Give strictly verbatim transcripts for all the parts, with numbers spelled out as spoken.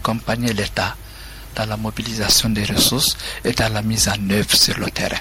accompagner l'État dans la mobilisation des ressources et dans la mise en œuvre sur le terrain.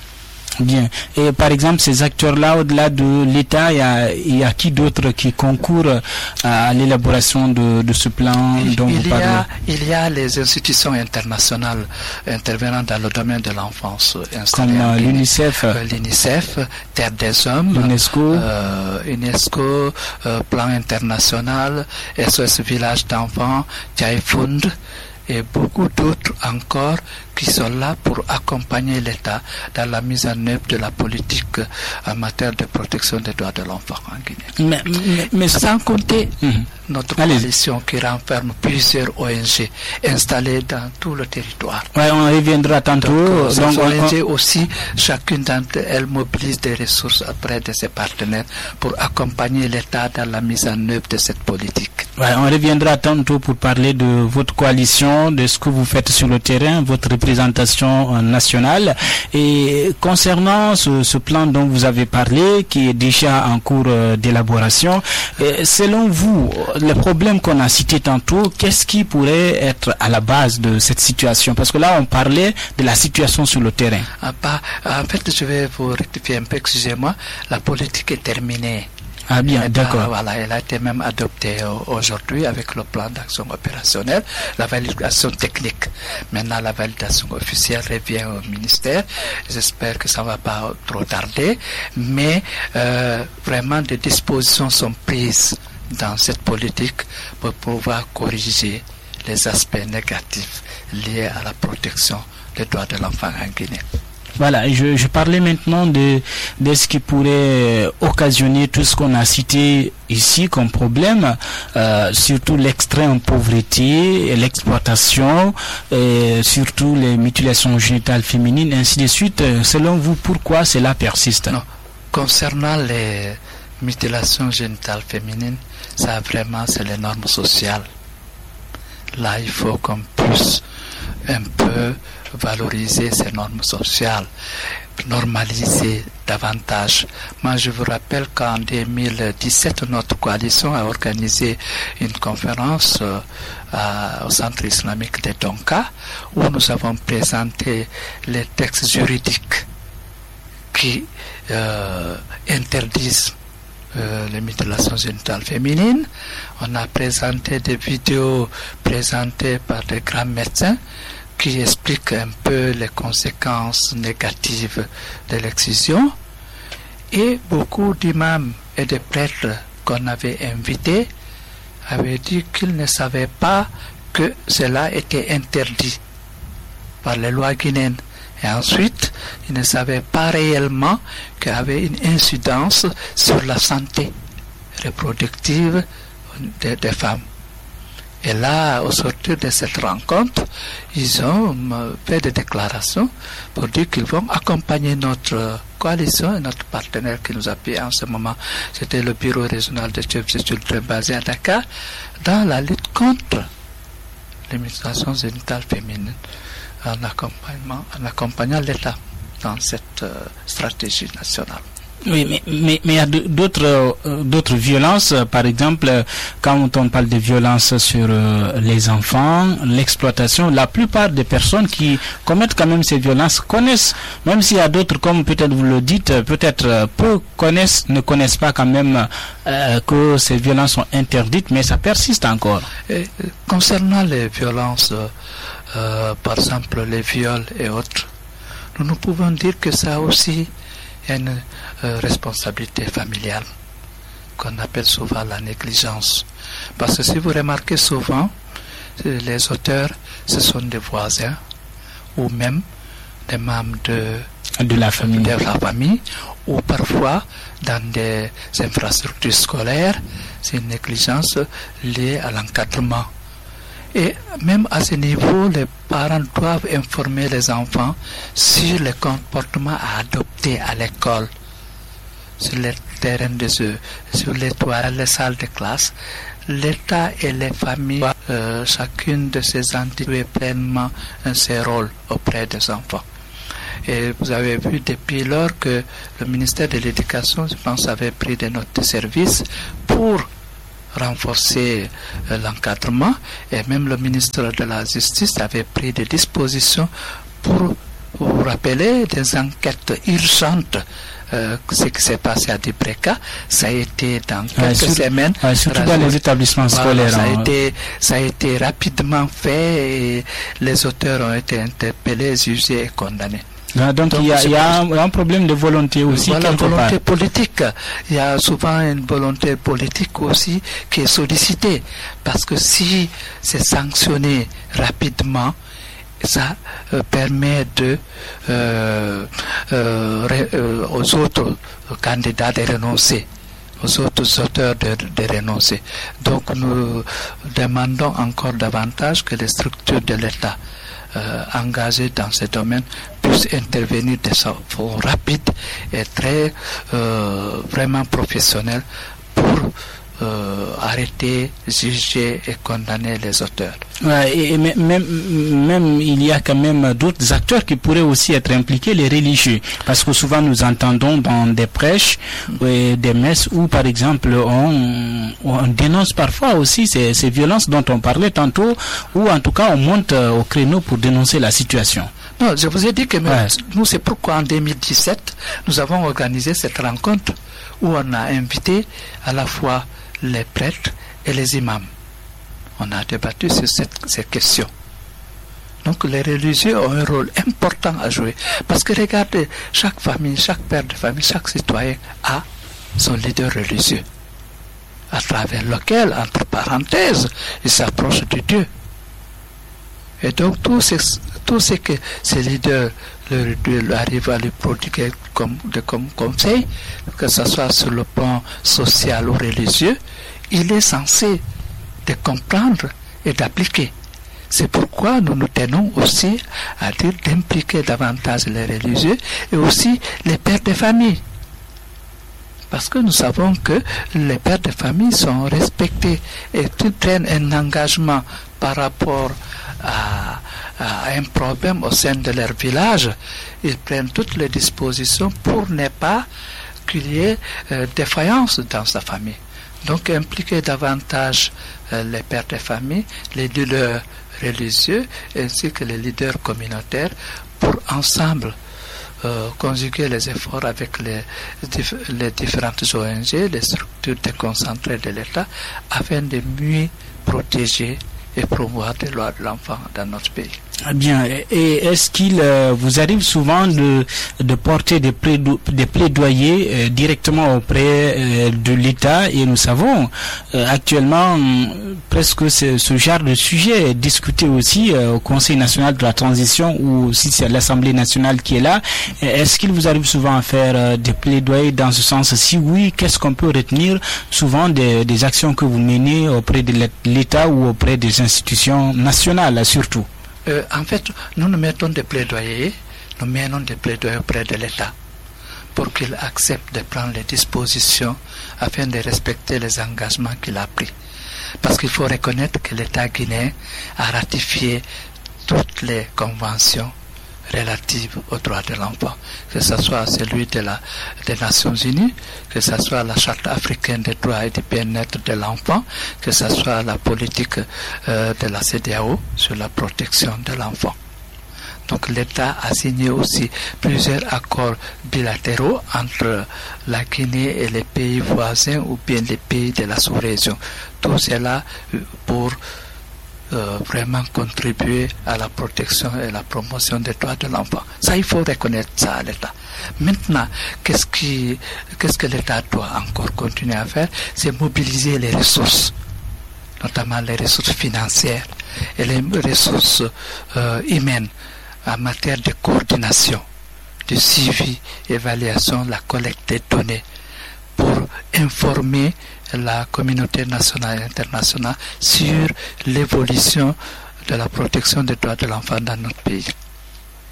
Bien. Et par exemple, ces acteurs-là, au-delà de l'État, il y a, il y a qui d'autre qui concourent à l'élaboration de, de ce plan il, dont il vous y parlez? a, Il y a les institutions internationales intervenant dans le domaine de l'enfance. Comme euh, l'UNICEF. Euh, L'UNICEF, Terre des Hommes, l'UNESCO, euh, UNESCO, euh, Plan International, S O S Village d'enfants, Tchaïfound, et beaucoup d'autres encore qui sont là pour accompagner l'État dans la mise en œuvre de la politique en matière de protection des droits de l'enfant en Guinée. Mais, mais, mais sans compter mm-hmm. notre Allez. coalition qui renferme plusieurs O N G installées dans tout le territoire. Ouais, on reviendra tantôt. Donc, ces Donc, O N G on... aussi, chacune d'entre elles mobilise des ressources auprès de ses partenaires pour accompagner l'État dans la mise en œuvre de cette politique. Ouais, on reviendra tantôt pour parler de votre coalition, de ce que vous faites sur le terrain, votre représentation nationale. Et concernant ce, ce plan dont vous avez parlé, qui est déjà en cours d'élaboration, selon vous, les problèmes qu'on a cités tantôt, qu'est-ce qui pourrait être à la base de cette situation? Parce que là, on parlait de la situation sur le terrain. Ah, pas, en fait, je vais vous rectifier un peu, excusez-moi, la politique est terminée. Ah bien, d'accord. Voilà, elle a été même adoptée aujourd'hui avec le plan d'action opérationnelle, la validation technique. Maintenant, la validation officielle revient au ministère. J'espère que ça ne va pas trop tarder, mais euh, vraiment des dispositions sont prises dans cette politique pour pouvoir corriger les aspects négatifs liés à la protection des droits de l'enfant en Guinée. Voilà, je, je parlais maintenant de, de ce qui pourrait occasionner tout ce qu'on a cité ici comme problème, euh, surtout l'extrême pauvreté, et l'exploitation, et surtout les mutilations génitales féminines, ainsi de suite. Selon vous, pourquoi cela persiste? Non. Concernant les mutilations génitales féminines, ça vraiment c'est les normes sociales. Là, il faut qu'on puisse un peu valoriser ces normes sociales, normaliser davantage. Moi, je vous rappelle qu'en deux mille dix-sept, notre coalition a organisé une conférence euh, à, au centre islamique de Donka, où nous avons présenté les textes juridiques qui euh, interdisent Euh, les mutilations génitales féminines. On a présenté des vidéos présentées par des grands médecins qui expliquent un peu les conséquences négatives de l'excision. Et beaucoup d'imams et de prêtres qu'on avait invités avaient dit qu'ils ne savaient pas que cela était interdit par les lois guinéennes. Et ensuite, ils ne savaient pas réellement qu'il y avait une incidence sur la santé reproductive des, des femmes. Et là, au sortir de cette rencontre, ils ont fait des déclarations pour dire qu'ils vont accompagner notre coalition et notre partenaire qui nous appuie en ce moment. C'était le bureau régional de chefs d'études basé à Dakar, dans la lutte contre les mutilations génitales féminines. En, accompagnement, en accompagnant l'État dans cette euh, stratégie nationale. Oui, mais mais mais il y a d'autres euh, d'autres violences, par exemple, quand on parle de violences sur euh, les enfants, l'exploitation, la plupart des personnes qui commettent quand même ces violences connaissent, même s'il y a d'autres, comme peut-être vous le dites, peut-être euh, peu connaissent, ne connaissent pas quand même euh, que ces violences sont interdites, mais ça persiste encore. Et, concernant les violences, euh, Euh, par exemple les viols et autres, nous nous pouvons dire que ça aussi est une euh, responsabilité familiale qu'on appelle souvent la négligence. Parce que si vous remarquez souvent, les auteurs, ce sont des voisins ou même des membres de, de, la, famille. de la famille, ou parfois dans des infrastructures scolaires, c'est une négligence liée à l'encadrement. Et même à ce niveau, les parents doivent informer les enfants sur les comportements à adopter à l'école, sur les terrains de jeu, sur les toilettes, les salles de classe. L'État et les familles, euh, chacune de ces entités jouent pleinement ses rôles auprès des enfants. Et vous avez vu depuis lors que le ministère de l'Éducation, je pense, avait pris des notes de service pour renforcer euh, l'encadrement, et même le ministre de la Justice avait pris des dispositions pour vous rappeler des enquêtes urgentes. Euh, ce qui s'est passé à Dibreka, ça a été dans quelques ouais, sur, semaines. Ouais, surtout dans les établissements voilà, scolaires. Ça a, hein. été, ça a été rapidement fait et les auteurs ont été interpellés, jugés et condamnés. Donc, Donc il y a, il y a un, un problème de volonté aussi. Voilà, quelque volonté part. politique. Il y a souvent une volonté politique aussi qui est sollicitée. Parce que si c'est sanctionné rapidement, ça euh, permet de, euh, euh, ré, euh, aux autres candidats de renoncer, aux autres auteurs de, de renoncer. Donc nous demandons encore davantage que les structures de l'État euh, engagées dans ce domaine puissent intervenir de façon rapide et très euh, vraiment professionnelle pour Euh, arrêter, juger et condamner les auteurs. Ouais, et, et même, même il y a quand même d'autres acteurs qui pourraient aussi être impliqués, les religieux, parce que souvent nous entendons dans des prêches, euh, des messes où par exemple on, on dénonce parfois aussi ces, ces violences dont on parlait tantôt, ou en tout cas on monte au créneau pour dénoncer la situation. Non, je vous ai dit que ouais. nous, c'est pourquoi en deux mille dix-sept nous avons organisé cette rencontre où on a invité à la fois les prêtres et les imams. On a débattu sur cette, ces questions. Donc les religieux ont un rôle important à jouer. Parce que regardez, chaque famille, chaque père de famille, chaque citoyen a son leader religieux, à travers lequel, entre parenthèses, il s'approche de Dieu. Et donc tout ce, tout ce que ces leaders le, le, arrivent à lui prodiguer comme, de, comme conseil, que ce soit sur le plan social ou religieux, il est censé de comprendre et d'appliquer. C'est pourquoi nous nous tenons aussi à dire d'impliquer davantage les religieux et aussi les pères de famille. Parce que nous savons que les pères de famille sont respectés et ils prennent un engagement par rapport à, à un problème au sein de leur village. Ils prennent toutes les dispositions pour ne pas qu'il y ait euh, défaillance dans sa famille. Donc impliquer davantage euh, les pères de famille, les leaders religieux ainsi que les leaders communautaires pour ensemble euh, conjuguer les efforts avec les, les différentes O N G, les structures déconcentrées de l'État afin de mieux protéger et promouvoir les droits de l'enfant dans notre pays. Bien. Et est-ce qu'il euh, vous arrive souvent de, de porter des, plaido- des plaidoyers euh, directement auprès euh, de l'État? Et nous savons euh, actuellement euh, presque ce, ce genre de sujet est discuté aussi euh, au Conseil national de la transition, ou aussi c'est l'Assemblée nationale qui est là. Est-ce qu'il vous arrive souvent à faire euh, des plaidoyers dans ce sens? Si oui, qu'est-ce qu'on peut retenir souvent des, des actions que vous menez auprès de l'État ou auprès des institutions nationales surtout? Euh, en fait, nous nous mettons des plaidoyers, nous menons des plaidoyers auprès de l'État pour qu'il accepte de prendre les dispositions afin de respecter les engagements qu'il a pris. Parce qu'il faut reconnaître que l'État guinéen a ratifié toutes les conventions relatives aux droits de l'enfant, que ce soit celui de la, des Nations Unies, que ce soit la Charte africaine des droits et du bien-être de l'enfant, que ce soit la politique euh, de la C E D E A O sur la protection de l'enfant. Donc l'État a signé aussi plusieurs accords bilatéraux entre la Guinée et les pays voisins ou bien les pays de la sous-région. Tout cela pour Euh, vraiment contribuer à la protection et la promotion des droits de l'enfant. Ça, il faut reconnaître ça à l'État. Maintenant, qu'est-ce, qui, qu'est-ce que l'État doit encore continuer à faire? C'est mobiliser les ressources, notamment les ressources financières et les ressources euh, humaines en matière de coordination, de suivi, évaluation, la collecte des données pour informer la communauté nationale et internationale sur l'évolution de la protection des droits de l'enfant dans notre pays.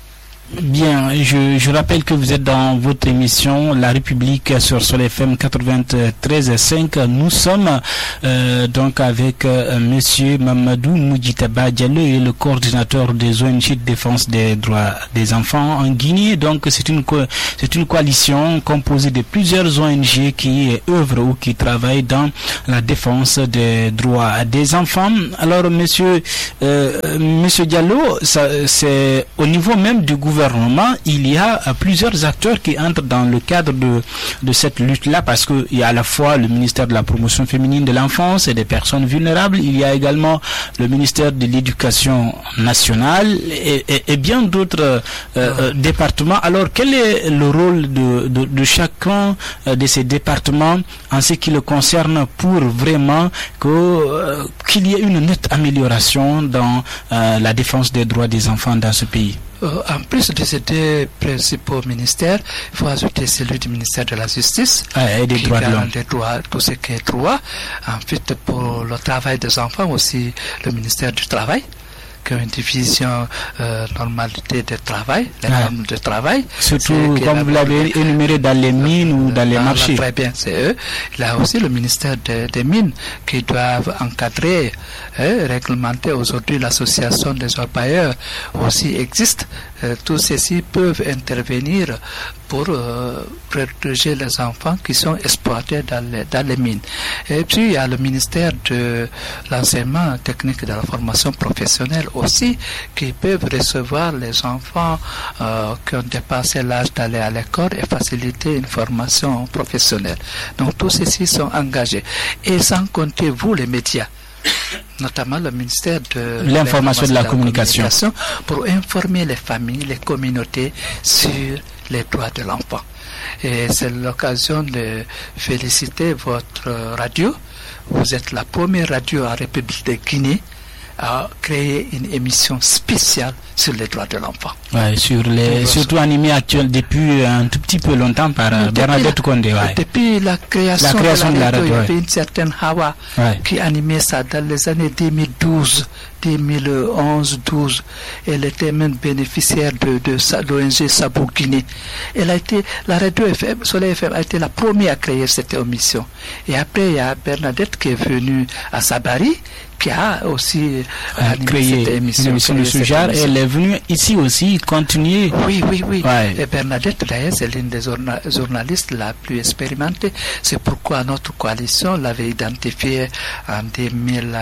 Bien, je, je rappelle que vous êtes dans votre émission La République sur Sol F M quatre-vingt-treize virgule cinq. Nous sommes euh, donc avec euh, Monsieur Mamadou Moudjitaba Diallo, et le coordinateur des O N G de défense des droits des enfants en Guinée. Donc c'est une co- c'est une coalition composée de plusieurs O N G qui œuvrent ou qui travaillent dans la défense des droits des enfants. Alors Monsieur euh, Monsieur Diallo, ça, c'est au niveau même du gouvernement. Il y a plusieurs acteurs qui entrent dans le cadre de, de cette lutte-là, parce qu'il y a à la fois le ministère de la promotion féminine de l'enfance et des personnes vulnérables, il y a également le ministère de l'éducation nationale et, et, et bien d'autres euh, euh, départements. Alors quel est le rôle de, de, de chacun de ces départements en ce qui le concerne pour vraiment que, euh, qu'il y ait une nette amélioration dans euh, la défense des droits des enfants dans ce pays? Euh, en plus de ces deux principaux ministères, il faut ajouter celui du ministère de la Justice, ah, et des qui droits de l'homme. des droits, tout ce qui est droit. Ensuite, pour le travail des enfants, aussi le ministère du Travail, qui a une division euh, normalité de travail, les ah. normes de travail. Surtout, comme vous l'avez énuméré, dans les mines ou dans les dans marchés. Très bien, c'est eux. Il y a aussi le ministère de, des mines qui doivent encadrer, hein, réglementer. Aujourd'hui, l'association des orpailleurs aussi existe. Euh, tous ceux-ci peuvent intervenir pour euh, protéger les enfants qui sont exploités dans les, dans les mines. Et puis, il y a le ministère de l'enseignement technique et de la formation professionnelle aussi, qui peuvent recevoir les enfants euh, qui ont dépassé l'âge d'aller à l'école et faciliter une formation professionnelle. Donc, tous ceux-ci sont engagés. Et sans compter vous, les médias, notamment le ministère de l'information et de la, de la communication. communication, pour informer les familles, les communautés sur les droits de l'enfant. Et c'est l'occasion de féliciter votre radio. Vous êtes la première radio en République de Guinée à créer une émission spéciale sur les droits de l'enfant. Ouais, sur les, surtout animée actuelle depuis un tout petit peu longtemps par depuis Bernadette la, Condé. Ouais. Depuis la création, la création de la radio, il y avait ouais. une certaine Hawa ouais. qui animait ça dans les années deux mille douze, deux mille onze douze. Elle était même bénéficiaire de, de, de l'O N G Sabou Guinée. Elle a été, la radio F M, Soleil F M a été la première à créer cette émission. Et après, il y a Bernadette qui est venue à Sabari, qui a aussi a créé cette émission, une émission de ce genre. Elle est venue ici aussi continuer. Oui, oui, oui. Ouais. Et Bernadette, d'ailleurs, c'est l'une des journa- journalistes la plus expérimentée. C'est pourquoi notre coalition l'avait identifiée en deux mille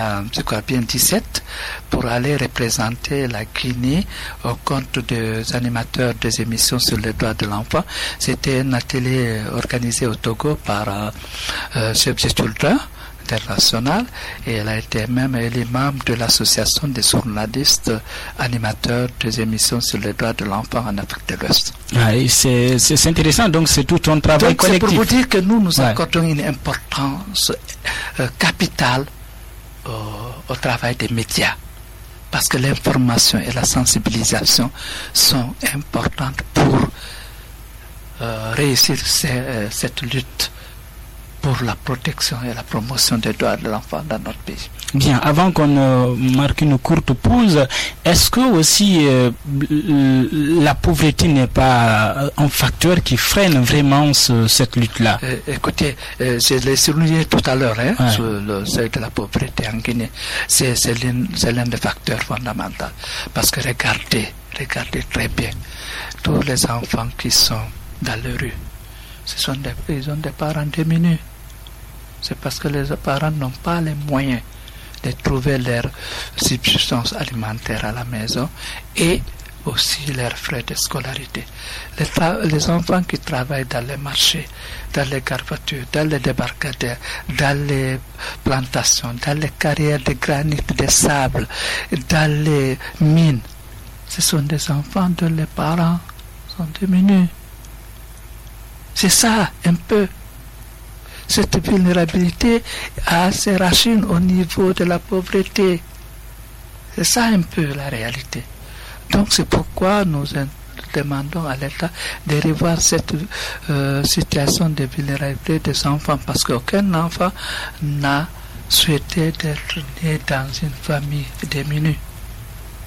dix-sept pour aller représenter la Guinée au compte des animateurs des émissions sur les droits de l'enfant. C'était un atelier organisé au Togo par euh, Save the Children international, et elle a été même élue membre de l'association des journalistes animateurs des émissions sur les droits de l'enfant en Afrique de l'Ouest. Ah, c'est, c'est intéressant, donc c'est tout un travail donc, collectif. C'est pour vous dire que nous nous ouais. accordons une importance euh, capitale euh, au travail des médias, parce que l'information et la sensibilisation sont importantes pour euh, réussir ces, euh, cette lutte pour la protection et la promotion des droits de l'enfant dans notre pays. Bien, avant qu'on euh, marque une courte pause, est-ce que aussi euh, la pauvreté n'est pas un facteur qui freine vraiment ce, cette lutte-là? euh, Écoutez, euh, je l'ai souligné tout à l'heure, hein, ouais. sur le seuil de la pauvreté en Guinée. C'est, c'est, l'un, c'est l'un des facteurs fondamentaux. Parce que regardez, regardez très bien, tous les enfants qui sont dans les rues, ce sont des, ils ont des parents démunis. C'est parce que les parents n'ont pas les moyens de trouver leur subsistance alimentaire à la maison et aussi leurs frais de scolarité. Les, tra- les enfants qui travaillent dans les marchés, dans les garbatures, dans les débarcadères, dans les plantations, dans les carrières de granit, de sable, dans les mines, ce sont des enfants dont les parents sont démunis. C'est ça, un peu. Cette vulnérabilité a ses racines au niveau de la pauvreté. C'est ça un peu la réalité. Donc c'est pourquoi nous demandons à l'État de revoir cette euh, situation de vulnérabilité des enfants, parce qu'aucun enfant n'a souhaité d'être né dans une famille démunie.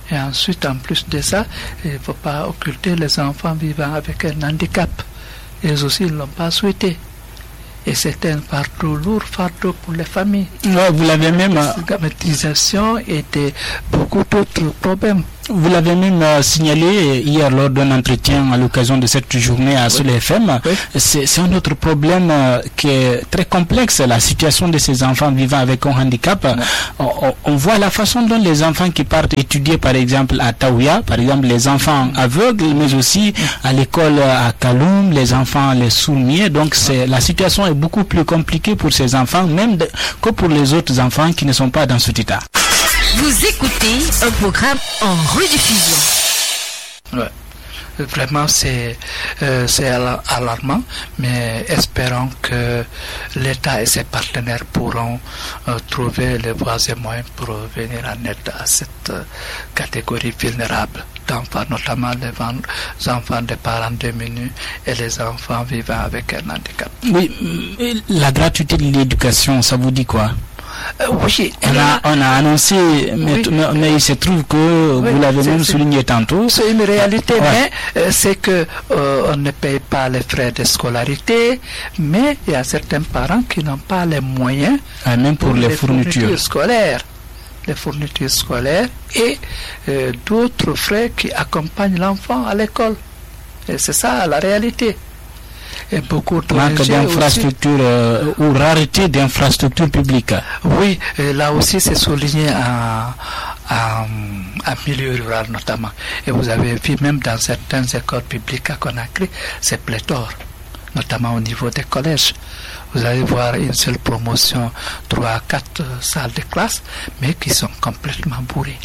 Et ensuite, en plus de ça, il ne faut pas occulter les enfants vivant avec un handicap. Ils aussi ne l'ont pas souhaité. Et c'est un fardeau lourd, fardeau pour les familles. Ouais, vous l'avez même... La stigmatisation et de beaucoup d'autres problèmes. Vous l'avez même euh, signalé hier lors d'un entretien à l'occasion de cette journée à oui. Soleil F M. Oui. C'est, c'est un autre problème euh, qui est très complexe, la situation de ces enfants vivant avec un handicap. Oui. On, on voit la façon dont les enfants qui partent étudier, par exemple, à Taouya, par exemple, les enfants aveugles, mais aussi à l'école à Kaloum, les enfants, les sourds-muets. Donc, c'est, la situation est beaucoup plus compliquée pour ces enfants, même de, que pour les autres enfants qui ne sont pas dans cet état. Vous écoutez un programme en rediffusion. Ouais. Vraiment, c'est, euh, c'est alarmant, mais espérons que l'État et ses partenaires pourront euh, trouver les voies et moyens pour venir en aide à cette euh, catégorie vulnérable d'enfants, notamment les enfants des parents démunis et les enfants vivant avec un handicap. Oui, la gratuité de l'éducation, ça vous dit quoi? Euh, oui, on a, on a annoncé, mais, oui. mais, mais il se trouve que oui, vous l'avez même souligné tantôt. C'est une réalité, ouais. mais euh, c'est que euh, on ne paye pas les frais de scolarité, mais il y a certains parents qui n'ont pas les moyens, ah, même pour, pour les, les fournitures. fournitures scolaires, les fournitures scolaires et euh, d'autres frais qui accompagnent l'enfant à l'école. Et c'est ça la réalité. Et beaucoup de manque d'infrastructures euh, ou rareté d'infrastructures publiques. Oui, là aussi c'est souligné en, en, en milieu rural notamment. Et vous avez vu même dans certaines écoles publiques à Conakry, c'est pléthore, notamment au niveau des collèges. Vous allez voir une seule promotion, trois à quatre salles de classe, mais qui sont complètement bourrées.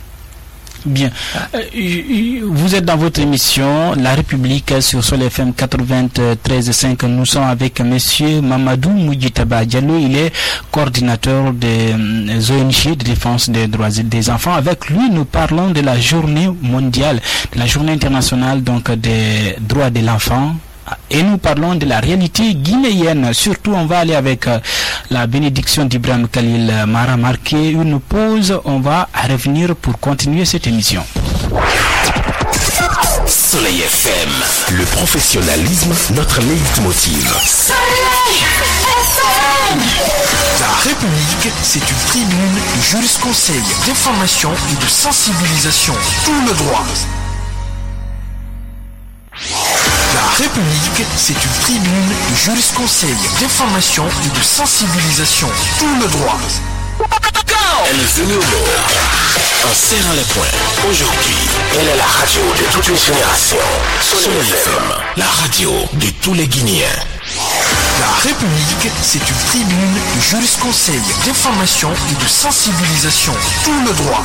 Bien. Euh, vous êtes dans votre émission La République sur Soleil F M quatre-vingt-treize virgule cinq. Nous sommes avec monsieur Mamadou Moudjitaba Diallo. Il est coordinateur des O N G de défense des droits des enfants. Avec lui, nous parlons de la journée mondiale, de la journée internationale donc des droits de l'enfant. Et nous parlons de la réalité guinéenne. Surtout, on va aller avec euh, la bénédiction d'Ibrahim Khalil Mara marqué une pause. On va revenir pour continuer cette émission. Soleil F M, le professionnalisme, notre leitmotiv. Soleil F M. La République, c'est une tribune de jurisconseil, d'information et de sensibilisation. Tout le droit. La République, c'est une tribune de jurisconseil, d'information et de sensibilisation. Tout le droit. Elle est venue au monde en serrant les poings. Aujourd'hui, elle est la radio de toute une génération. Soleil F M, la radio de tous les Guinéens. La République, c'est une tribune de jurisconseil, d'information et de sensibilisation. Tout le droit.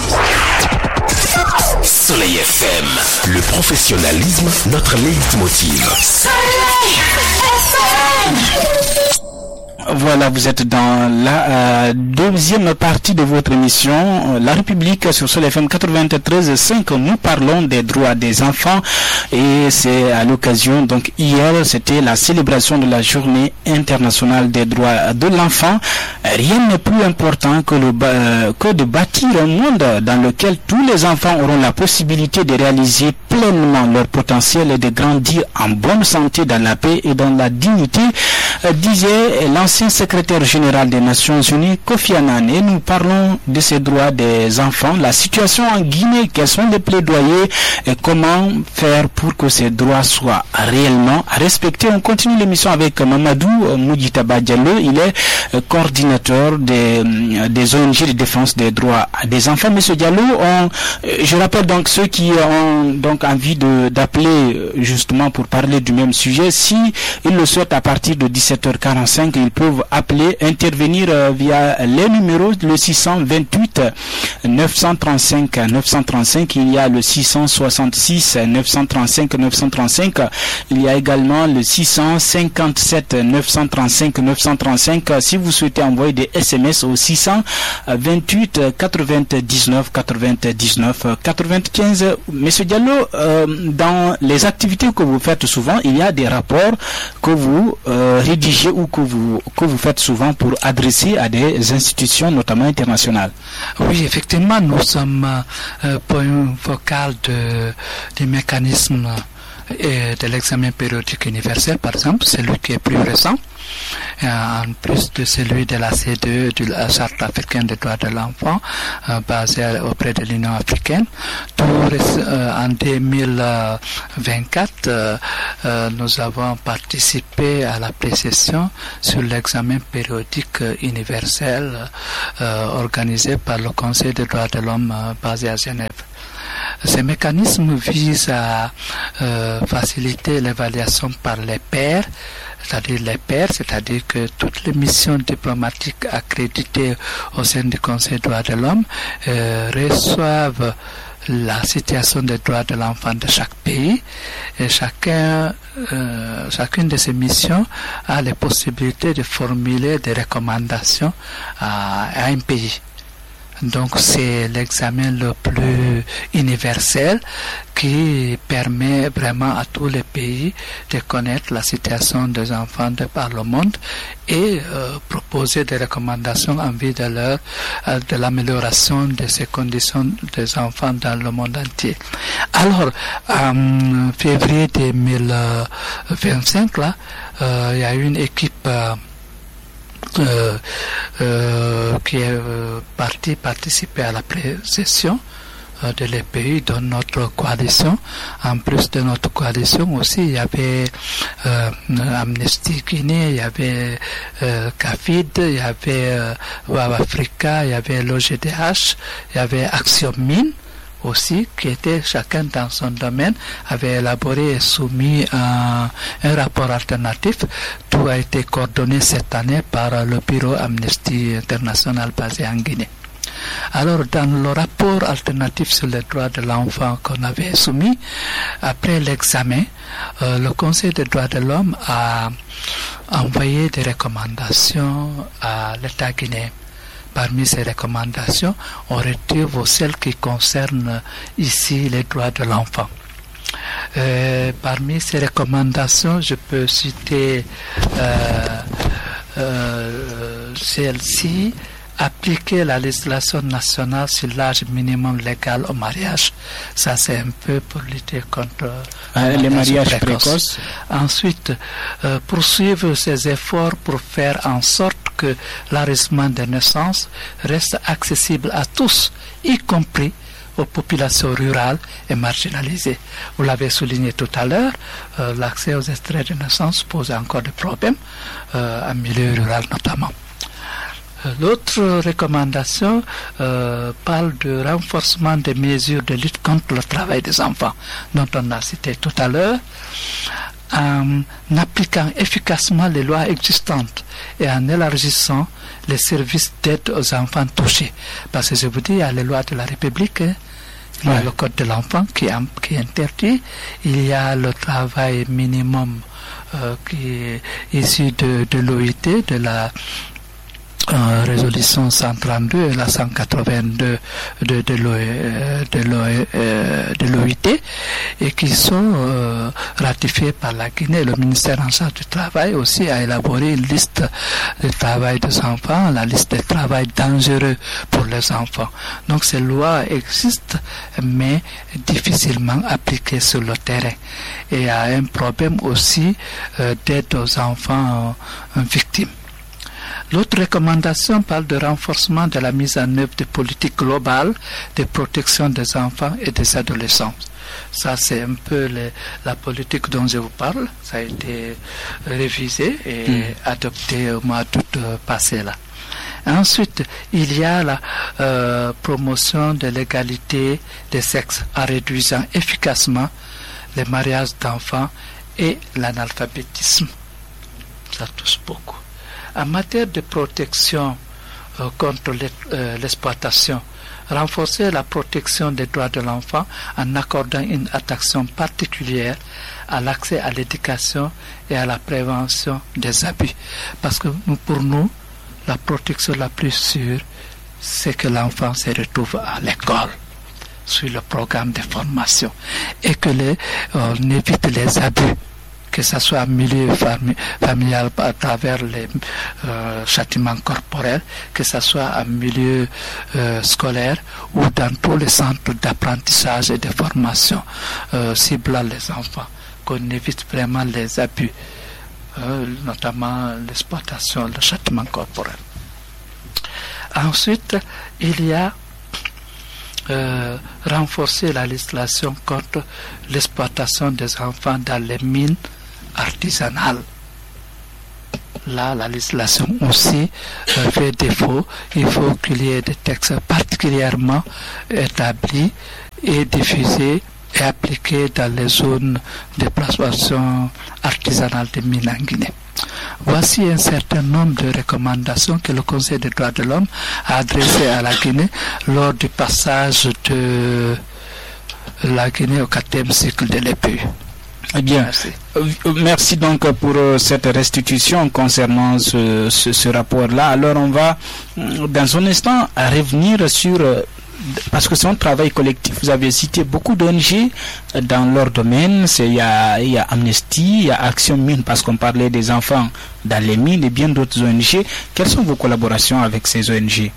Soleil F M, le professionnalisme, notre leitmotiv. Soleil F M. Voilà, vous êtes dans la euh, deuxième partie de votre émission, La République sur Soleil F M quatre-vingt-treize virgule cinq. Nous parlons des droits des enfants et c'est à l'occasion, donc hier, c'était la célébration de la journée internationale des droits de l'enfant. Rien n'est plus important que, le, euh, que de bâtir un monde dans lequel tous les enfants auront la possibilité de réaliser pleinement leur potentiel et de grandir en bonne santé dans la paix et dans la dignité, euh, disait l'ancien secrétaire général des Nations Unies, Kofi Annan. Et nous parlons de ces droits des enfants, la situation en Guinée, quels sont les plaidoyers et comment faire pour que ces droits soient réellement respectés. On continue l'émission avec Mamadou Moudjitaba Diallo. Il est euh, coordinateur des, des O N G de défense des droits des enfants. Monsieur Diallo, on, je rappelle donc ceux qui ont donc envie de, d'appeler justement pour parler du même sujet, si ils le souhaitent à partir de dix-sept heures quarante-cinq, ils peuvent appeler, intervenir euh, via les numéros, le six cent vingt-huit neuf cent trente-cinq neuf cent trente-cinq, il y a le six cent soixante-six neuf cent trente-cinq neuf cent trente-cinq, il y a également le six cent cinquante-sept neuf cent trente-cinq neuf cent trente-cinq. Si vous souhaitez envoyer des S M S au six cent vingt-huit quatre-vingt-dix-neuf quatre-vingt-dix-neuf quatre-vingt-quinze. Monsieur Diallo, euh, dans les activités que vous faites souvent, il y a des rapports que vous euh, rédigez ou que vous, que vous faites souvent pour adresser à des institutions, notamment internationales. Oui, effectivement, nous sommes euh, point focal de, du mécanisme et de l'examen périodique universel, par exemple, celui qui est plus récent, en plus de celui de la C D E, de la Charte africaine des droits de l'enfant, euh, basée auprès de l'Union africaine. Tout, euh, en deux mille vingt-quatre, euh, euh, nous avons participé à la précession sur l'examen périodique universel euh, organisé par le Conseil des droits de l'homme euh, basé à Genève. Ces mécanismes visent à euh, faciliter l'évaluation par les pairs, c'est-à-dire les pairs, c'est-à-dire que toutes les missions diplomatiques accréditées au sein du Conseil des droits de l'homme euh, reçoivent la situation des droits de l'enfant de chaque pays, et chacun, euh, chacune de ces missions a les possibilités de formuler des recommandations à, à un pays. Donc c'est l'examen le plus universel qui permet vraiment à tous les pays de connaître la situation des enfants de par le monde et euh, proposer des recommandations en vue de, leur, euh, de l'amélioration de ces conditions des enfants dans le monde entier. Alors, en février deux mille vingt-cinq, là, euh, il y a eu une équipe euh, Euh, euh, qui est euh, parti participer à la précession euh, de les pays dans notre coalition. En plus de notre coalition aussi, il y avait euh, Amnesty Guinée, il y avait euh, CAFID, il y avait euh, WOW Africa, il y avait l'O G D H, il y avait Action Mine aussi, qui était chacun dans son domaine, avait élaboré et soumis un, un rapport alternatif. Tout a été coordonné cette année par le bureau Amnesty International basé en Guinée. Alors, dans le rapport alternatif sur les droits de l'enfant qu'on avait soumis, après l'examen, euh, le Conseil des droits de l'homme a envoyé des recommandations à l'État guinéen. Parmi ces recommandations, on retrouve celles qui concernent ici les droits de l'enfant. Euh, parmi ces recommandations, je peux citer euh, euh, celle-ci: appliquer la législation nationale sur l'âge minimum légal au mariage. Ça, c'est un peu pour lutter contre euh, les mariages précoces. Ensuite, euh, poursuivre ses efforts pour faire en sorte que l'enregistrement des naissances reste accessible à tous, y compris aux populations rurales et marginalisées. Vous l'avez souligné tout à l'heure, euh, l'accès aux extraits de naissance pose encore des problèmes, euh, en milieu rural notamment. L'autre recommandation euh, parle de renforcement des mesures de lutte contre le travail des enfants, dont on a cité tout à l'heure, en appliquant efficacement les lois existantes et en élargissant les services d'aide aux enfants touchés. Parce que je vous dis, il y a les lois de la République, hein, il y a ouais. le Code de l'enfant qui, qui interdit, il y a le travail minimum euh, qui est issu de, de l'O I T, de la Euh, résolution cent trente-deux et la cent quatre-vingt-deux de, de, de l'O I T et qui sont euh, ratifiés par la Guinée. Le ministère en charge du travail aussi a élaboré une liste de travail des enfants, la liste de travail dangereux pour les enfants. Donc ces lois existent mais difficilement appliquées sur le terrain. Et il y a un problème aussi euh, d'aide aux enfants euh, victimes. L'autre recommandation parle de renforcement de la mise en œuvre de politiques globales de protection des enfants et des adolescents. Ça, c'est un peu les, la politique dont je vous parle. Ça a été révisé et mmh. adopté au mois d'août passé là. Ensuite, il y a la euh, promotion de l'égalité des sexes en réduisant efficacement les mariages d'enfants et l'analphabétisme. Ça touche beaucoup. En matière de protection euh, contre euh, l'exploitation, renforcer la protection des droits de l'enfant en accordant une attention particulière à l'accès à l'éducation et à la prévention des abus. Parce que pour nous, la protection la plus sûre, c'est que l'enfant se retrouve à l'école, sur le programme de formation, et que les, on évite les abus que ce soit en milieu fami- familial à travers les euh, châtiments corporels, que ce soit en milieu euh, scolaire ou dans tous les centres d'apprentissage et de formation euh, ciblant les enfants, qu'on évite vraiment les abus, euh, notamment l'exploitation, le châtiment corporel. Ensuite, il y a euh, renforcer la législation contre l'exploitation des enfants dans les mines artisanales. Là, la législation aussi euh, fait défaut. Il faut qu'il y ait des textes particulièrement établis et diffusés et appliqués dans les zones d'exploitation artisanale des mines en Guinée. Voici un certain nombre de recommandations que le Conseil des droits de l'homme a adressées à la Guinée lors du passage de la Guinée au quatrième cycle de l'E P U. Eh bien, merci. Merci donc pour cette restitution concernant ce, ce, ce rapport-là. Alors on va dans un instant revenir sur, parce que c'est un travail collectif. Vous avez cité beaucoup d'O N G dans leur domaine. C'est, il, y a, il y a Amnesty, il y a Action Mine, parce qu'on parlait des enfants dans les mines et bien d'autres O N G. Quelles sont vos collaborations avec ces O N G?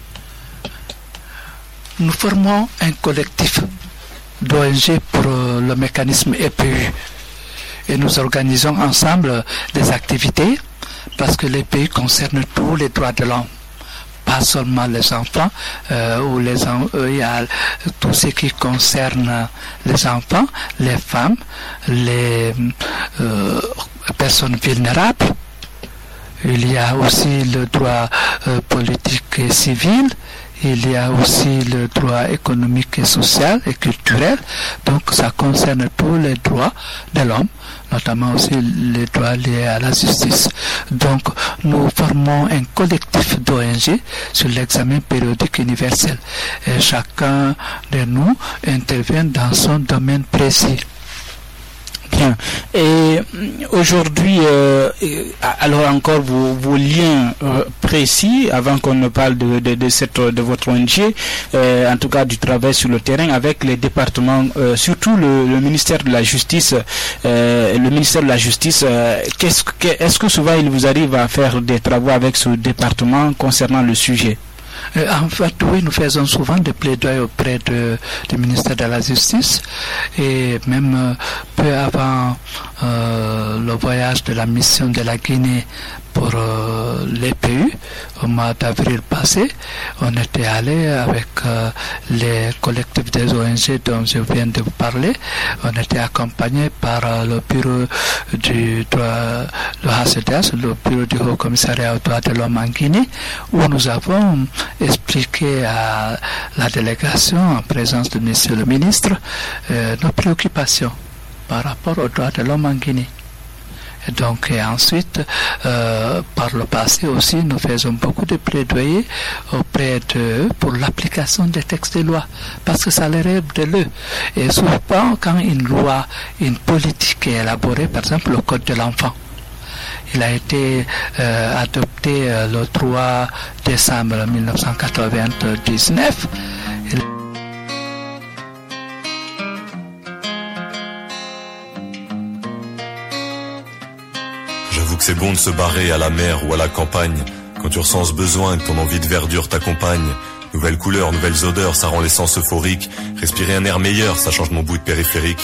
Nous formons un collectif d'O N G pour le mécanisme E P U. Et nous organisons ensemble des activités parce que les pays concernent tous les droits de l'homme, pas seulement les enfants, euh, ou les en, euh, il y a tout ce qui concerne les enfants, les femmes, les euh, personnes vulnérables. Il y a aussi le droit euh, politique et civil. Il y a aussi le droit économique et social et culturel. Donc ça concerne tous les droits de l'homme, notamment aussi les droits liés à la justice. Donc nous formons un collectif d'O N G sur l'examen périodique universel. Et chacun de nous intervient dans son domaine précis. Bien. Et aujourd'hui, euh, alors encore vos, vos liens euh, précis, avant qu'on ne parle de, de, de, cette, de votre O N G, euh, en tout cas du travail sur le terrain avec les départements, euh, surtout le, le ministère de la Justice. Euh, le ministère de la Justice, euh, qu'est-ce que, est-ce que souvent il vous arrive à faire des travaux avec ce département concernant le sujet? En fait, oui, nous faisons souvent des plaidoyers auprès de, du ministère de la Justice et même euh, peu avant euh, le voyage de la mission de la Guinée pour euh, l'E P U, au mois d'avril passé, on était allé avec euh, les collectifs des O N G dont je viens de vous parler. On était accompagné par euh, le bureau du droit, le H C D S, le bureau du Haut Commissariat aux droits de l'homme en Guinée, où nous avons expliqué à la délégation, en présence de Monsieur le ministre, euh, nos préoccupations par rapport aux droits de l'homme en Guinée. Et donc, et ensuite, euh, par le passé aussi, nous faisons beaucoup de plaidoyer auprès d'eux pour l'application des textes de loi, parce que ça relève de l'eux. Et souvent, quand une loi, une politique est élaborée, par exemple le Code de l'enfant, il a été euh, adopté euh, le trois décembre mille neuf cent quatre-vingt-dix-neuf. Il J'avoue que c'est bon de se barrer à la mer ou à la campagne, quand tu ressens ce besoin et que ton envie de verdure t'accompagne. Nouvelles couleurs, nouvelles odeurs, ça rend les sens euphoriques. Respirer un air meilleur, ça change mon bout de périphérique.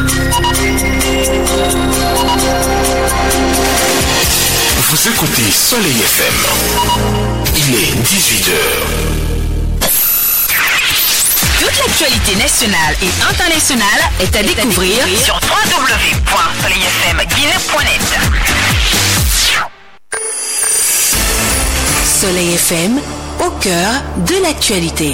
Vous écoutez Soleil F M. Il est dix-huit heures. Toute l'actualité nationale et internationale est à découvrir sur w w w point soleil f m guinée point net. Soleil F M, au cœur de l'actualité.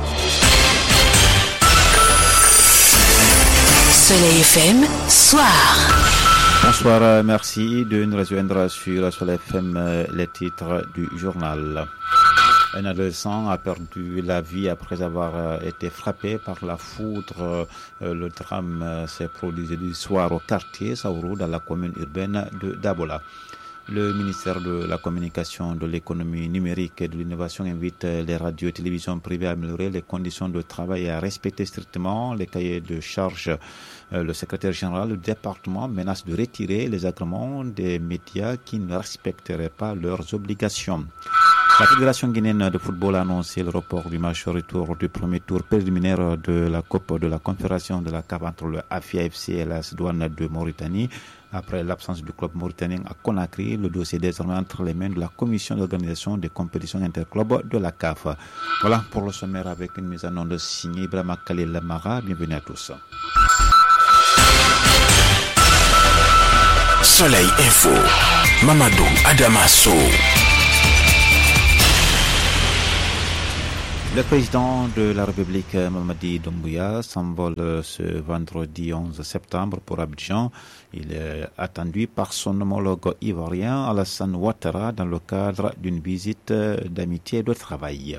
Soleil F M, soir. Bonsoir, merci de nous rejoindre sur Soleil F M, les titres du journal. Un adolescent a perdu la vie après avoir été frappé par la foudre. Le drame s'est produit jeudi soir au quartier Saourou dans la commune urbaine de Dabola. Le ministère de la Communication, de l'Économie numérique et de l'Innovation invite les radios et télévisions privées à améliorer les conditions de travail et à respecter strictement les cahiers de charges. Le secrétaire général du département menace de retirer les agréments des médias qui ne respecteraient pas leurs obligations. La Fédération guinéenne de football a annoncé le report du match retour du premier tour préliminaire de la Coupe de la Confédération de la C A F entre le Afia F C et l'A S Douane de Mauritanie. Après l'absence du club mauritanien à Conakry, le dossier est désormais entre les mains de la commission d'organisation des compétitions interclubs de la C A F. Voilà pour le sommaire avec une mise en onde signée Ibrahima Khalil Mara. Bienvenue à tous. Soleil Info, Mamadou Adamasso. Le président de la République, Mamadi Doumbouya, s'envole ce vendredi onze septembre pour Abidjan. Il est attendu par son homologue ivoirien Alassane Ouattara dans le cadre d'une visite d'amitié et de travail.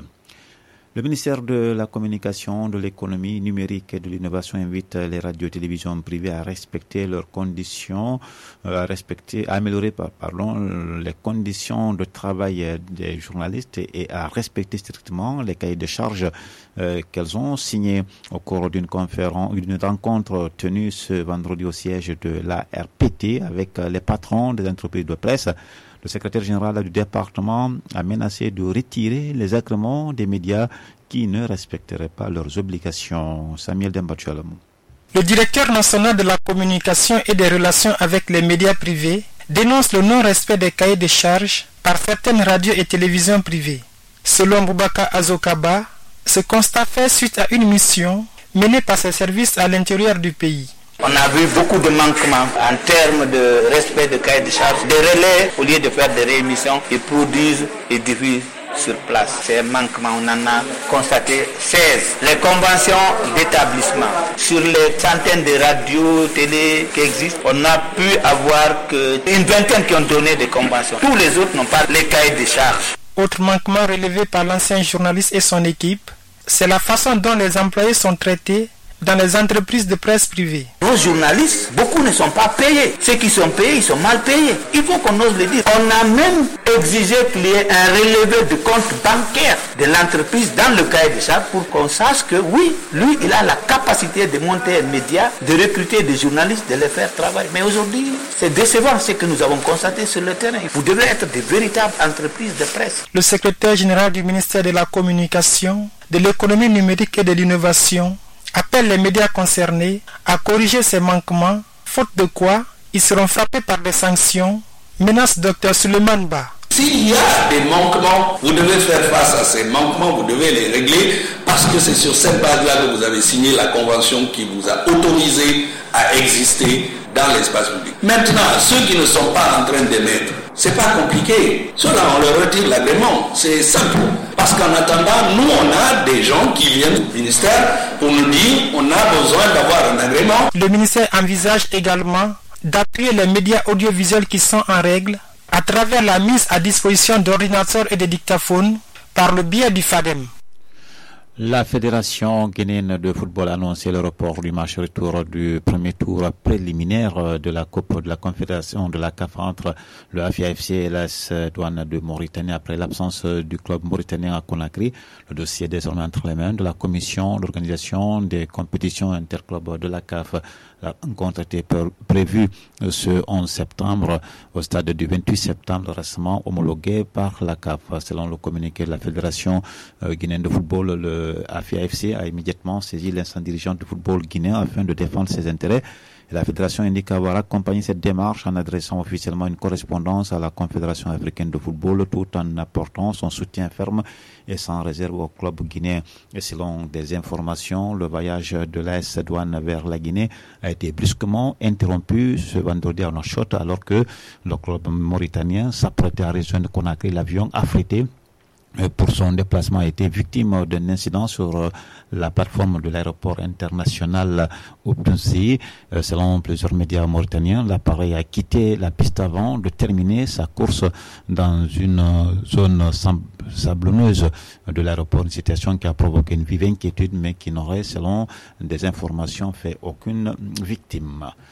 Le ministère de la Communication, de l'Économie numérique et de l'Innovation invite les radios et télévisions privées à respecter leurs conditions, à respecter, à améliorer pardon, les conditions de travail des journalistes et à respecter strictement les cahiers de charges euh, qu'elles ont signés au cours d'une conférence, d'une rencontre tenue ce vendredi au siège de l'A R P T avec les patrons des entreprises de presse. Le secrétaire général du département a menacé de retirer les agréments des médias qui ne respecteraient pas leurs obligations. Samuel Dembachualamou. Le directeur national de la communication et des relations avec les médias privés dénonce le non-respect des cahiers de charges par certaines radios et télévisions privées. Selon Boubacar Azokaba, ce constat fait suite à une mission menée par ses services à l'intérieur du pays. On a vu beaucoup de manquements en termes de respect de cahiers de charges. Des relais, au lieu de faire des réémissions, ils produisent et diffusent sur place. Ces manquements, on en a constaté seize. Les conventions d'établissement. Sur les centaines de radios, télé qui existent, on n'a pu avoir qu'une vingtaine qui ont donné des conventions. Tous les autres n'ont pas les cahiers de charges. Autre manquement relevé par l'ancien journaliste et son équipe, c'est la façon dont les employés sont traités dans les entreprises de presse privée. Nos journalistes, beaucoup ne sont pas payés. Ceux qui sont payés, ils sont mal payés. Il faut qu'on ose le dire. On a même exigé qu'il y ait un relevé de compte bancaire de l'entreprise dans le cahier de charges pour qu'on sache que oui, lui, il a la capacité de monter un média, de recruter des journalistes, de les faire travailler. Mais aujourd'hui, c'est décevant ce que nous avons constaté sur le terrain. Vous devez être des véritables entreprises de presse. Le secrétaire général du ministère de la Communication, de l'Économie numérique et de l'Innovation appelle les médias concernés à corriger ces manquements, faute de quoi ils seront frappés par des sanctions, menace Dr Suleiman Ba. S'il y a des manquements, vous devez faire face à ces manquements, vous devez les régler, parce que c'est sur cette base-là que vous avez signé la convention qui vous a autorisé à exister dans l'espace public. Maintenant, ceux qui ne sont pas en train d'émettre, c'est pas compliqué. Ceux-là, on leur retire l'agrément. C'est simple. Parce qu'en attendant, nous, on a des gens qui viennent du ministère pour nous dire on a besoin d'avoir un agrément. Le ministère envisage également d'appuyer les médias audiovisuels qui sont en règle à travers la mise à disposition d'ordinateurs et de dictaphones par le biais du FADEM. La Fédération guinéenne de football a annoncé le report du match retour du premier tour préliminaire de la Coupe de la Confédération de la C A F entre le Afia F C et l'A S Douane de Mauritanie après l'absence du club mauritanien à Conakry. Le dossier est désormais entre les mains de la commission d'organisation des compétitions interclubs de la C A F. La rencontre était prévue ce onze septembre au stade du vingt-huit septembre, récemment homologué par la C A F. Selon le communiqué de la Fédération guinéenne de football, le Afia F C a immédiatement saisi l'instant dirigeant du football guinéen afin de défendre ses intérêts. Et la Fédération indique avoir accompagné cette démarche en adressant officiellement une correspondance à la Confédération africaine de football tout en apportant son soutien ferme et sans réserve au club guinéen. Et selon des informations, le voyage de l'A S Douane vers la Guinée a été brusquement interrompu ce vendredi à Nouakchott alors que le club mauritanien s'apprêtait à rejoindre Conakry. L'avion affrété pour son déplacement a été victime d'un incident sur la plateforme de l'aéroport international Oupensi. Selon plusieurs médias mauritaniens, l'appareil a quitté la piste avant de terminer sa course dans une zone sablonneuse de l'aéroport, une situation qui a provoqué une vive inquiétude mais qui n'aurait, selon des informations, fait aucune victime.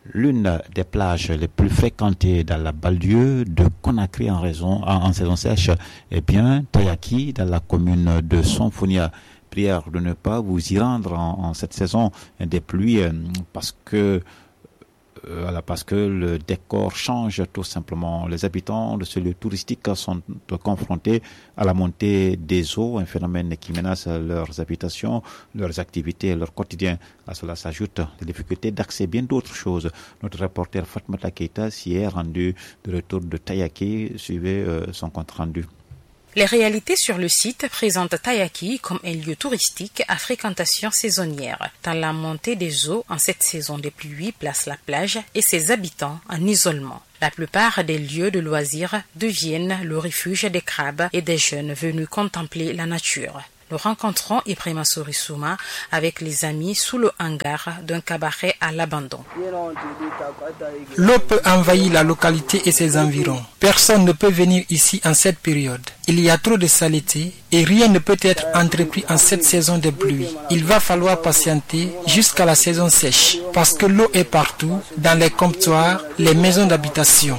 L'une des plages les plus fréquentées dans la banlieue de Conakry en, raison, en, en saison sèche est bien Tayaki dans la commune de Sonfonia. Prière de ne pas vous y rendre en, en cette saison des pluies parce que euh, voilà, parce que le décor change tout simplement. Les habitants de ce lieu touristique sont confrontés à la montée des eaux, un phénomène qui menace leurs habitations, leurs activités et leur quotidien. À cela s'ajoutent les difficultés d'accès, bien d'autres choses. Notre reporter Fatmata Keita s'y est rendu de retour de Tayaki. Suivez euh, son compte rendu. Les réalités sur le site présentent Tayaki comme un lieu touristique à fréquentation saisonnière. Dans la montée des eaux en cette saison de pluie place la plage et ses habitants en isolement. La plupart des lieux de loisirs deviennent le refuge des crabes et des jeunes venus contempler la nature. Nous rencontrons Ibrahima Sourisouma avec les amis sous le hangar d'un cabaret à l'abandon. L'eau peut envahir la localité et ses environs. Personne ne peut venir ici en cette période. Il y a trop de saleté et rien ne peut être entrepris en cette saison de pluie. Il va falloir patienter jusqu'à la saison sèche parce que l'eau est partout, dans les comptoirs, les maisons d'habitation.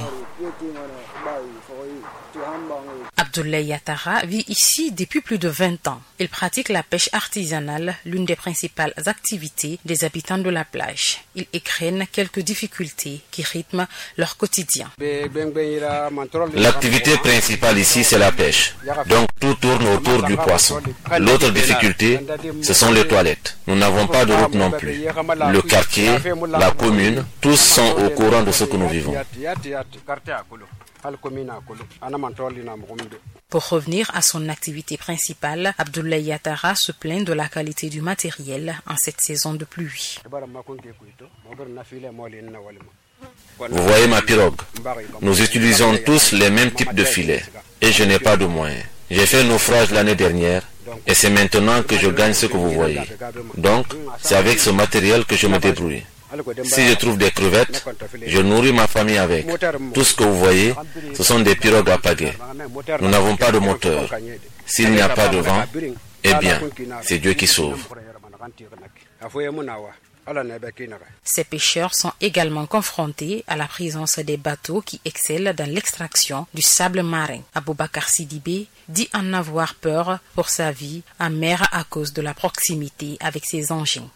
Abdoulaye Yatara vit ici depuis plus de vingt ans. Il pratique la pêche artisanale, l'une des principales activités des habitants de la plage. Ils écrènent quelques difficultés qui rythment leur quotidien. L'activité principale ici, c'est la pêche. Donc tout tourne autour du poisson. L'autre difficulté, ce sont les toilettes. Nous n'avons pas de route non plus. Le quartier, la commune, tous sont au courant de ce que nous vivons. Pour revenir à son activité principale, Abdoulaye Yatara se plaint de la qualité du matériel en cette saison de pluie. Vous voyez ma pirogue. Nous utilisons tous les mêmes types de filets et je n'ai pas de moyens. J'ai fait naufrage l'année dernière et c'est maintenant que je gagne ce que vous voyez. Donc, c'est avec ce matériel que je me débrouille. Si je trouve des crevettes, je nourris ma famille avec. Tout ce que vous voyez, ce sont des pirogues à pagaie. Nous n'avons pas de moteur. S'il n'y a pas de vent, eh bien, c'est Dieu qui sauve. Ces pêcheurs sont également confrontés à la présence des bateaux qui excellent dans l'extraction du sable marin. Aboubakar Sidibé dit en avoir peur pour sa vie en mer à cause de la proximité avec ses engins.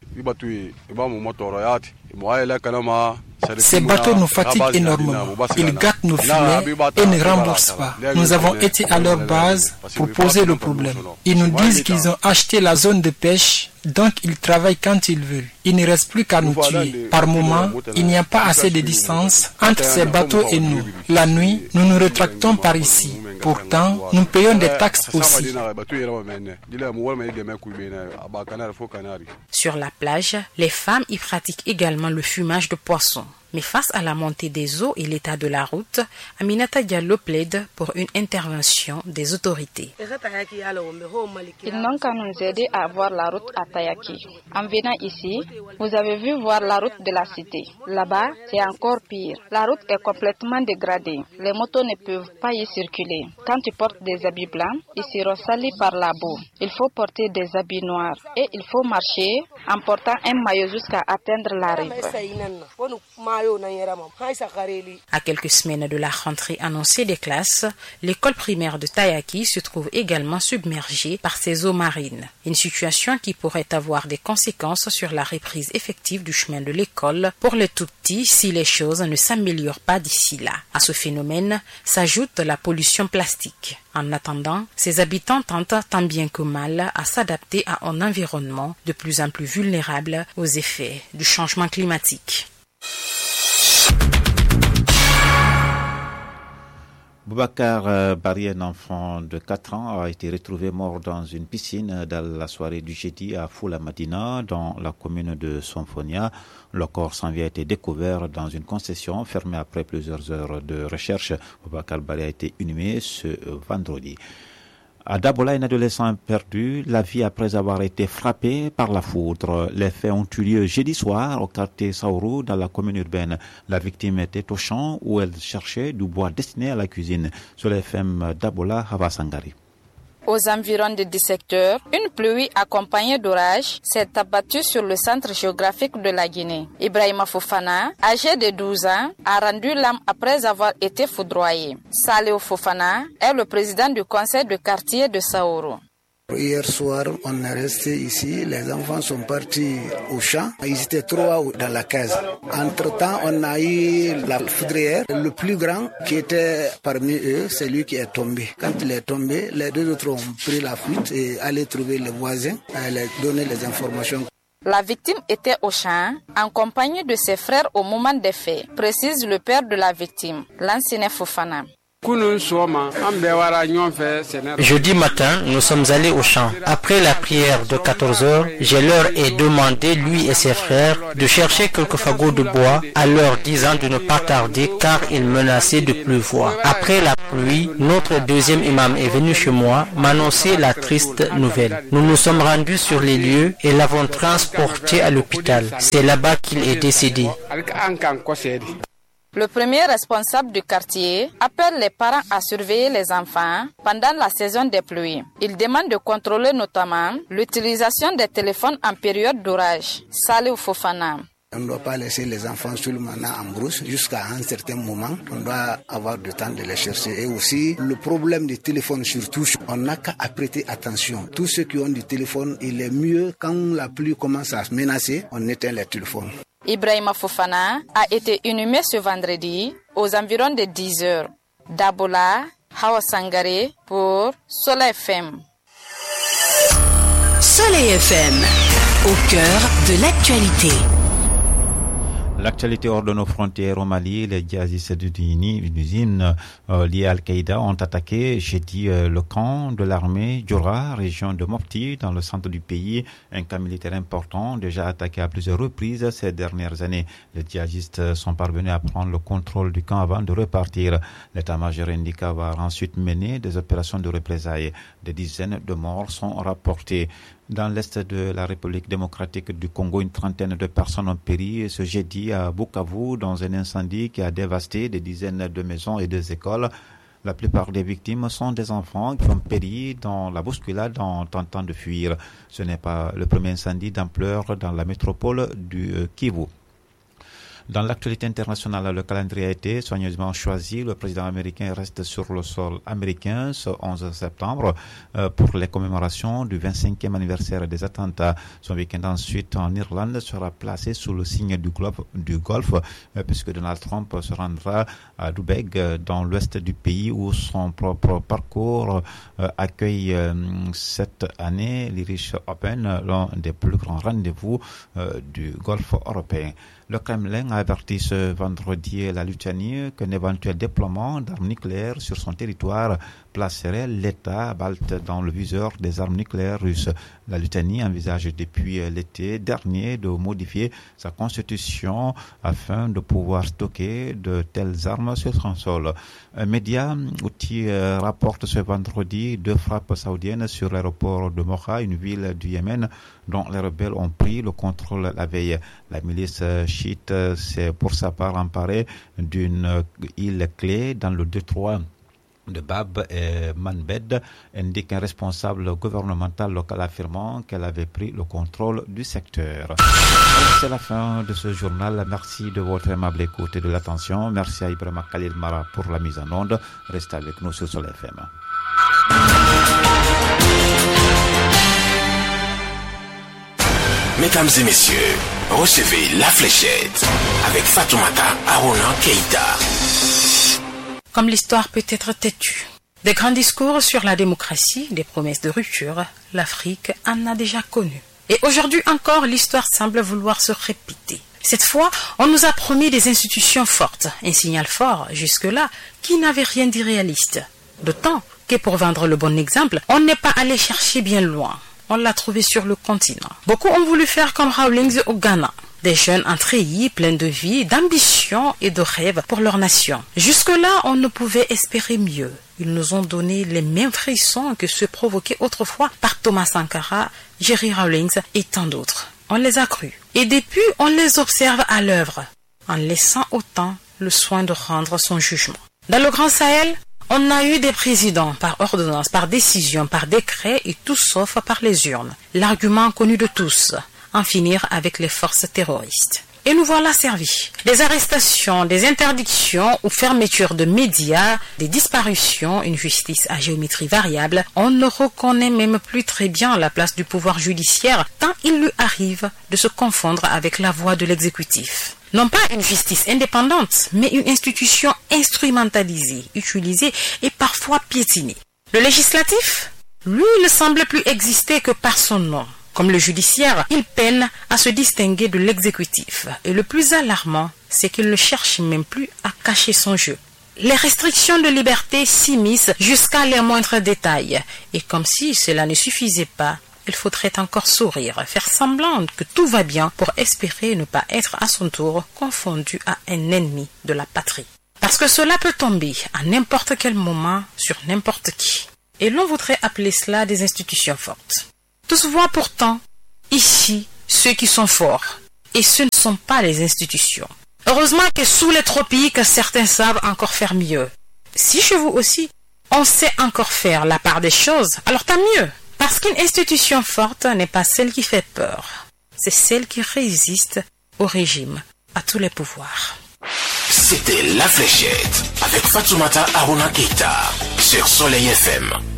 Ces bateaux nous fatiguent énormément. Ils gâtent nos filets et ne remboursent pas. Nous avons été à leur base pour poser le problème. Ils nous disent qu'ils ont acheté la zone de pêche, donc ils travaillent quand ils veulent. Il ne reste plus qu'à nous tuer. Par moment, il n'y a pas assez de distance entre ces bateaux et nous. La nuit, nous nous rétractons par ici. Pourtant, nous payons des taxes aussi. Sur la plage, les femmes y pratiquent également le fumage de poissons. Mais face à la montée des eaux et l'état de la route, Aminata Diallo plaide pour une intervention des autorités. Ils n'ont qu'à nous aider à voir la route à Tayaki. En venant ici, vous avez vu voir la route de la cité. Là-bas, c'est encore pire. La route est complètement dégradée. Les motos ne peuvent pas y circuler. Quand tu portes des habits blancs, ils seront salis par la boue. Il faut porter des habits noirs et il faut marcher en portant un maillot jusqu'à atteindre la rive. À quelques semaines de la rentrée annoncée des classes, l'école primaire de Tayaki se trouve également submergée par ces eaux marines. Une situation qui pourrait avoir des conséquences sur la reprise effective du chemin de l'école pour les tout-petits si les choses ne s'améliorent pas d'ici là. À ce phénomène s'ajoute la pollution plastique. En attendant, ses habitants tentent tant bien que mal à s'adapter à un environnement de plus en plus vulnérable aux effets du changement climatique. Boubacar Barry, un enfant de quatre ans, a été retrouvé mort dans une piscine dans la soirée du jeudi à Foula Madina, dans la commune de Sonfonia. Le corps sans vie a été découvert dans une concession fermée après plusieurs heures de recherche. Boubacar Barry a été inhumé ce vendredi. À Dabola, un adolescent a perdu la vie après avoir été frappé par la foudre. Les faits ont eu lieu jeudi soir au quartier Saourou dans la commune urbaine. La victime était au champ où elle cherchait du bois destiné à la cuisine. Sur les F M Dabola, Hava Sangari. Aux environs de dix-sept heures, une pluie accompagnée d'orage s'est abattue sur le centre géographique de la Guinée. Ibrahima Fofana, âgé de douze ans, a rendu l'âme après avoir été foudroyé. Saleo Fofana est le président du conseil de quartier de Saourou. Hier soir, on est resté ici, les enfants sont partis au champ, ils étaient trois dans la case. Entre-temps, on a eu la foudrière, le plus grand qui était parmi eux, c'est lui qui est tombé. Quand il est tombé, les deux autres ont pris la fuite et allaient trouver les voisins, aller donner les informations. La victime était au champ, en compagnie de ses frères au moment des faits, précise le père de la victime, l'ancien Fofana. Jeudi matin, nous sommes allés au champ. Après la prière de quatorze heures, je leur ai demandé, lui et ses frères, de chercher quelques fagots de bois, en leur disant de ne pas tarder car il menaçait de pleuvoir. Après la pluie, notre deuxième imam est venu chez moi m'annoncer la triste nouvelle. Nous nous sommes rendus sur les lieux et l'avons transporté à l'hôpital. C'est là-bas qu'il est décédé. Le premier responsable du quartier appelle les parents à surveiller les enfants pendant la saison des pluies. Il demande de contrôler notamment l'utilisation des téléphones en période d'orage. Salih Fofana. On ne doit pas laisser les enfants seulement en brousse jusqu'à un certain moment. On doit avoir le temps de les chercher. Et aussi, le problème du téléphone surtout, on n'a qu'à prêter attention. Tous ceux qui ont du téléphone, il est mieux quand la pluie commence à se menacer, on éteint les téléphones. Ibrahima Fofana a été inhumé ce vendredi aux environs de dix heures. Dabola, Hawa Sangare pour Soleil F M. Soleil F M, au cœur de l'actualité. L'actualité hors de nos frontières au Mali, les djihadistes d'une usine euh, liée à Al-Qaïda ont attaqué jeudi euh, le camp de l'armée Djoura, région de Mopti, dans le centre du pays. Un camp militaire important, déjà attaqué à plusieurs reprises ces dernières années. Les djihadistes sont parvenus à prendre le contrôle du camp avant de repartir. L'état-major indique avoir ensuite mené des opérations de représailles. Des dizaines de morts sont rapportés. Dans l'est de la République démocratique du Congo, une trentaine de personnes ont péri ce jeudi à Bukavu dans un incendie qui a dévasté des dizaines de maisons et des écoles. La plupart des victimes sont des enfants qui ont péri dans la bousculade en tentant de fuir. Ce n'est pas le premier incendie d'ampleur dans la métropole du Kivu. Dans l'actualité internationale, le calendrier a été soigneusement choisi. Le président américain reste sur le sol américain ce onze septembre euh, pour les commémorations du vingt-cinquième anniversaire des attentats. Son week-end ensuite en Irlande sera placé sous le signe du Golfe, du Golfe euh, puisque Donald Trump se rendra à Dubaï, euh, dans l'ouest du pays où son propre parcours euh, accueille euh, cette année l'Irish Open, l'un des plus grands rendez-vous euh, du Golfe européen. Le Kremlin a averti ce vendredi la Lituanie qu'un éventuel déploiement d'armes nucléaires sur son territoire placerait l'État balte dans le viseur des armes nucléaires russes. La Lituanie envisage depuis l'été dernier de modifier sa constitution afin de pouvoir stocker de telles armes sur son sol. Un média outil rapporte ce vendredi deux frappes saoudiennes sur l'aéroport de Mocha, une ville du Yémen dont les rebelles ont pris le contrôle la veille. La milice chiite s'est pour sa part emparée d'une île clé dans le détroit de Bab et Manbed, indique un responsable gouvernemental local affirmant qu'elle avait pris le contrôle du secteur. C'est la fin de ce journal. Merci de votre aimable écoute et de l'attention. Merci à Ibrahima Khalil Mara pour la mise en onde. Restez avec nous sur Soleil F M. Mesdames et messieurs, recevez la fléchette avec Fatoumata Arona Keïta. Comme l'histoire peut être têtue. Des grands discours sur la démocratie, des promesses de rupture, l'Afrique en a déjà connu. Et aujourd'hui encore, l'histoire semble vouloir se répéter. Cette fois, on nous a promis des institutions fortes, un signal fort jusque-là qui n'avait rien d'irréaliste. D'autant que pour vendre le bon exemple, on n'est pas allé chercher bien loin. On l'a trouvé sur le continent. Beaucoup ont voulu faire comme Rawlings au Ghana. Des jeunes en treillis, pleins de vie, d'ambition et de rêves pour leur nation. Jusque-là, on ne pouvait espérer mieux. Ils nous ont donné les mêmes frissons que ceux provoqués autrefois par Thomas Sankara, Jerry Rawlings et tant d'autres. On les a crus. Et depuis, on les observe à l'œuvre, en laissant au temps le soin de rendre son jugement. Dans le Grand Sahel, On a eu des présidents par ordonnance, par décision, par décret et tout sauf par les urnes. L'argument connu de tous, en finir avec les forces terroristes. Et nous voilà servis. Des arrestations, des interdictions ou fermetures de médias, des disparitions, une justice à géométrie variable, on ne reconnaît même plus très bien la place du pouvoir judiciaire tant il lui arrive de se confondre avec la voix de l'exécutif. Non pas une justice indépendante, mais une institution instrumentalisée, utilisée et parfois piétinée. Le législatif, lui, ne semble plus exister que par son nom. Comme le judiciaire, il peine à se distinguer de l'exécutif. Et le plus alarmant, c'est qu'il ne cherche même plus à cacher son jeu. Les restrictions de liberté s'immiscent jusqu'à les moindres détails. Et comme si cela ne suffisait pas, il faudrait encore sourire, faire semblant que tout va bien pour espérer ne pas être à son tour confondu à un ennemi de la patrie. Parce que cela peut tomber à n'importe quel moment sur n'importe qui. Et l'on voudrait appeler cela des institutions fortes. Tous voient pourtant, ici, ceux qui sont forts, et ce ne sont pas les institutions. Heureusement que sous les tropiques, certains savent encore faire mieux. Si chez vous aussi, on sait encore faire la part des choses, alors tant mieux. Parce qu'une institution forte n'est pas celle qui fait peur, c'est celle qui résiste au régime, à tous les pouvoirs. C'était La Fléchette, avec Fatoumata Aruna Keita, sur Soleil F M.